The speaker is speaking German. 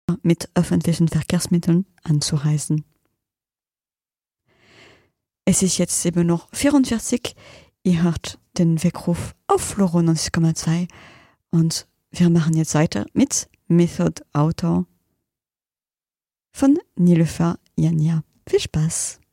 mit öffentlichen Verkehrsmitteln anzureisen. Es ist jetzt eben noch 44. Ihr hört den Weckruf auf Floro 90,2 und wir machen jetzt weiter mit Method Autor von Niloufer Yanya. Viel Spaß!